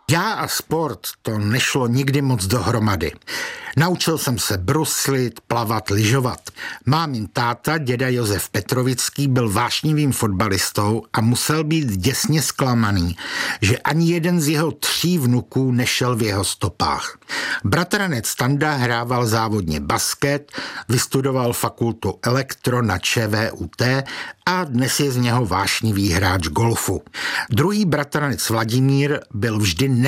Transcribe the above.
Já a sport, to nešlo nikdy moc dohromady. Naučil jsem se bruslit, plavat, lyžovat. Mámin táta, děda Josef Petrovický, byl vášnivým fotbalistou a musel být děsně zklamaný, že ani jeden z jeho 3 vnuků nešel v jeho stopách. Bratranec Standa hrával závodně basket, vystudoval fakultu elektro na ČVUT a dnes je z něho vášnivý hráč golfu. Druhý bratranec Vladimír byl vždy